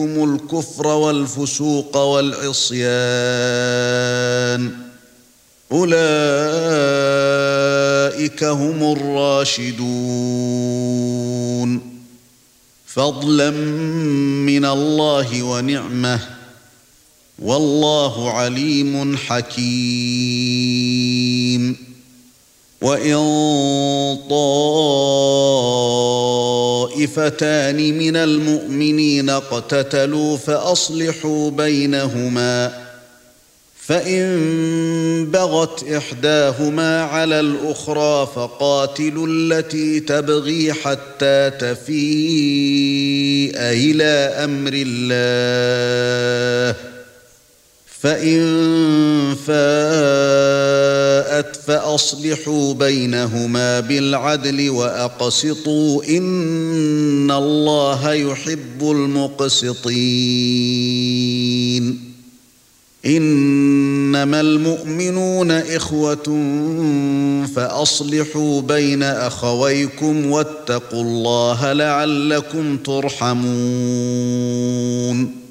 الكفر والفسوق والعصيان أولئك هم الراشدون فضلا من الله ونعمه والله عليم حكيم وإن طائفتان من المؤمنين اقتتلوا فأصلحوا بينهما فإن بغت إحداهما على الأخرى فقاتلوا التي تبغي حتى تفيء إلى أمر الله فإن فاءت فأصلحوا بينهما بالعدل وأقسطوا إن الله يحب المقسطين إنما المؤمنون إخوة فأصلحوا بين أخويكم واتقوا الله لعلكم ترحمون